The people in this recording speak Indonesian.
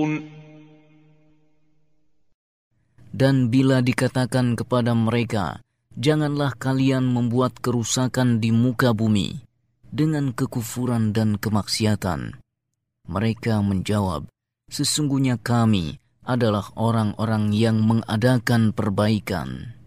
Dan bila dikatakan kepada mereka, janganlah kalian membuat kerusakan di muka bumi dengan kekufuran dan kemaksiatan. Mereka menjawab, sesungguhnya kami adalah orang-orang yang mengadakan perbaikan.